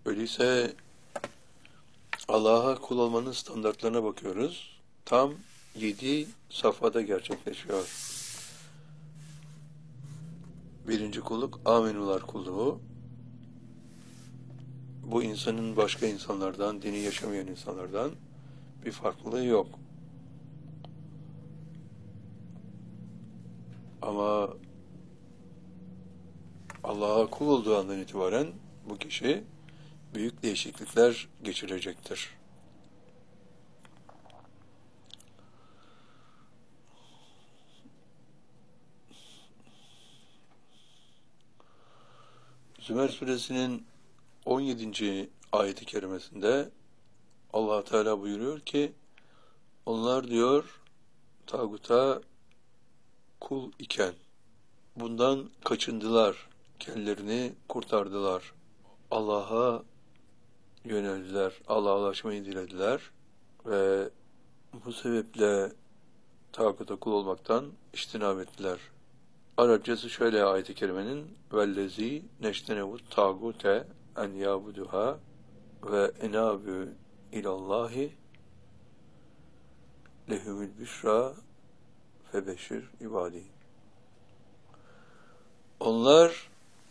Öyleyse Allah'a kul olmanın standartlarına bakıyoruz. Tam 7 safhada gerçekleşiyor. Birinci kulluk amenular kulluğu. Bu insanın başka insanlardan, dini yaşamayan insanlardan bir farklılığı yok. Ama Allah'a kul olduğu andan itibaren bu kişi büyük değişiklikler geçirecektir. Zümer suresinin 17. ayeti kerimesinde Allah Teala buyuruyor ki, onlar diyor tağuta kul iken bundan kaçındılar, kendilerini kurtardılar, Allah'a yöneldiler, Allah'a ulaşmayı dilediler ve bu sebeple tağuta kul olmaktan içtinab ettiler. Arapçası şöyle ayet-i kerimenin: vellezî neştenevut tağute en yâbuduha ve enâbü ilallâhi lehumül büşra febeşir ibâdî. Onlar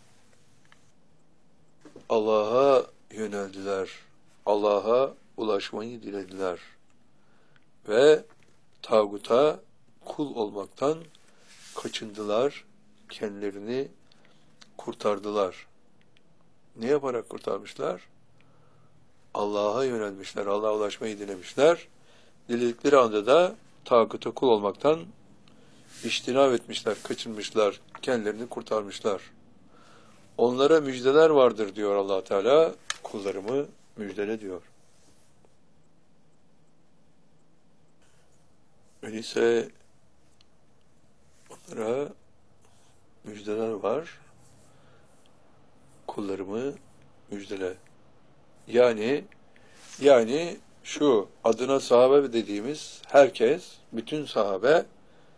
Allah'a yöneldiler, Allah'a ulaşmayı dilediler ve tağuta kul olmaktan kaçındılar, kendilerini kurtardılar. Ne yaparak kurtarmışlar? Allah'a yönelmişler, Allah'a ulaşmayı dilemişler. Diledikleri anda da tağuta kul olmaktan içtinab etmişler, kaçınmışlar, kendilerini kurtarmışlar. Onlara müjdeler vardır diyor Allah Teala, kullarımı müjdele diyor. Öyleyse onlara müjdeler var, kullarımı müjdele. Yani şu adına sahabe dediğimiz herkes, bütün sahabe